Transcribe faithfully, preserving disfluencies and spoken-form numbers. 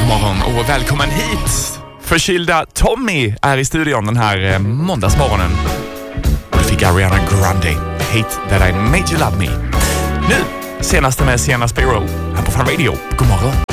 God morgon och välkommen hit. Förkylda Tommy är i studion den här eh, måndagsmorgonen. Och du fick Ariana Grande, Hate That I Made You Love Me. Nu, senaste med Sienna Spiro här på Fan Radio. God morgon.